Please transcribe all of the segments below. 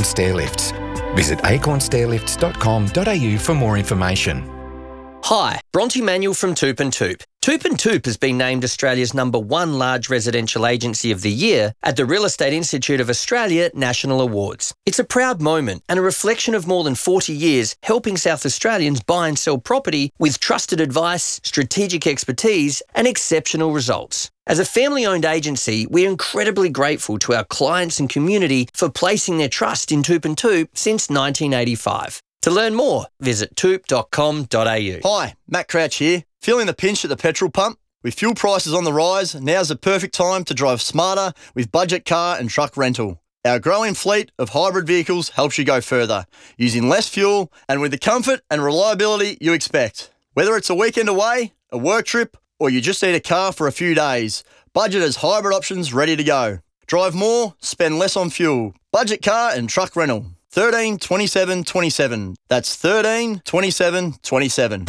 Stairlifts. Visit acornstairlifts.com.au for more information. Hi, Bronte Manuel from Toop and Toop. Toop and Toop has been named Australia's #1 large residential agency of the year at the Real Estate Institute of Australia National Awards. It's a proud moment and a reflection of more than 40 years helping South Australians buy and sell property with trusted advice, strategic expertise and exceptional results. As a family-owned agency, we're incredibly grateful to our clients and community for placing their trust in Toop and Toop since 1985. To learn more, visit toop.com.au. Hi, Matt Crouch here. Feeling the pinch at the petrol pump? With fuel prices on the rise, now's the perfect time to drive smarter with budget car and truck rental. Our growing fleet of hybrid vehicles helps you go further, using less fuel and with the comfort and reliability you expect. Whether it's a weekend away, a work trip, or you just need a car for a few days, Budget has hybrid options ready to go. Drive more, spend less on fuel. Budget car and truck rental. 13 27 27. That's 13 27 27.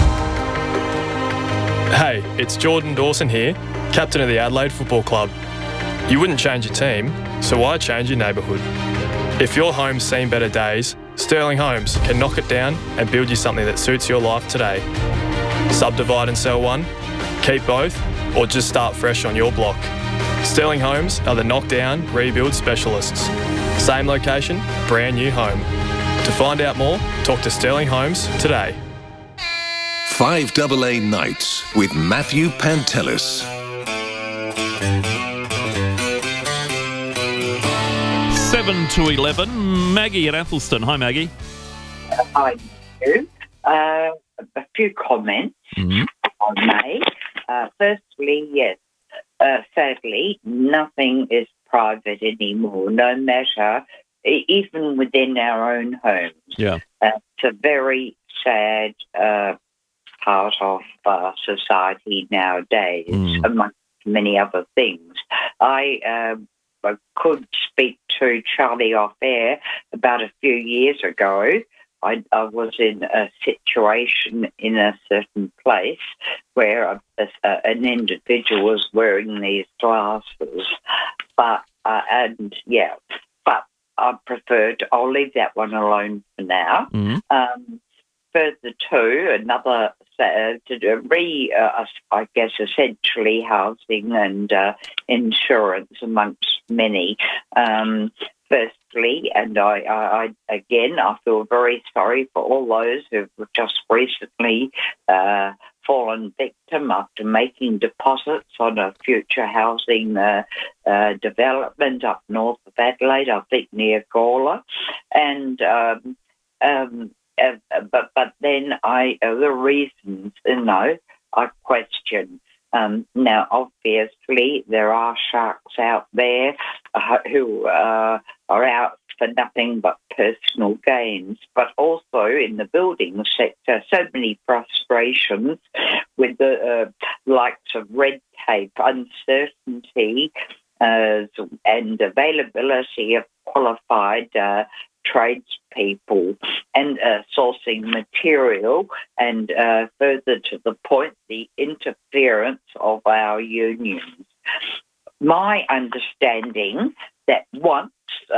Hey, it's Jordan Dawson here, captain of the Adelaide Football Club. You wouldn't change your team, so why change your neighbourhood? If your home's seen better days, Sterling Homes can knock it down and build you something that suits your life today. Subdivide and sell one, keep both, or just start fresh on your block. Sterling Homes are the knockdown, rebuild specialists. Same location, brand new home. To find out more, talk to Sterling Homes today. 5AA Nights with Matthew Pantelis. 7 to 11. Maggie at Athelston. Hi, Maggie. Hi, Matthew. A few comments I made. Firstly, yes, sadly, nothing is private anymore, no matter, even within our own homes. Yeah. It's a very sad part of society nowadays, amongst many other things. I could speak to Charlie off air about a few years ago. I was in a situation in a certain place where an individual was wearing these glasses, but I preferred. I'll leave that one alone for now. Further to another, I guess, essentially housing and insurance amongst many. Firstly, and I feel very sorry for all those who've just recently fallen victim after making deposits on a future housing development up north of Adelaide, I think near Gawler, and but then the reasons, I question. Now, obviously, there are sharks out there who are out for nothing but personal gains, but also in the building sector, so many frustrations with the likes of red tape, uncertainty, and availability of qualified tradespeople and sourcing material, and further to the point, the interference of our unions. My understanding that once,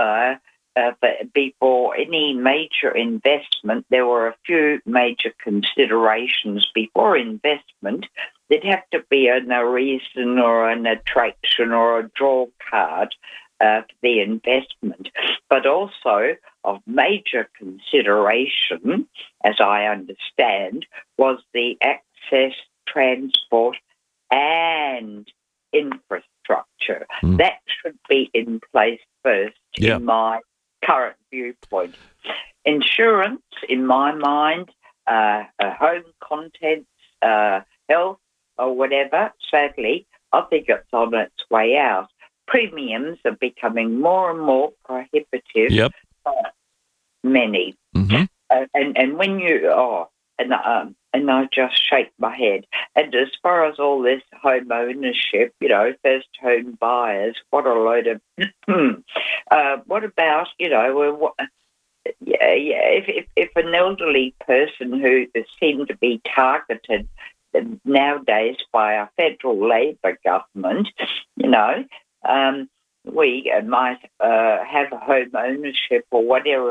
before any major investment, there were a few major considerations before investment. There'd have to be a reason or an attraction or a draw card for the investment, but also of major consideration, as I understand, was the access, transport and infrastructure. That should be in place first, in my current viewpoint. Insurance, in my mind, home contents, health or whatever, sadly, I think it's on its way out. Premiums are becoming more and more prohibitive. Many. And when you and I just shake my head. And as far as all this home ownership, first home buyers, what a load of what about, if an elderly person who seemed to be targeted nowadays by our federal Labor government, we might have home ownership or whatever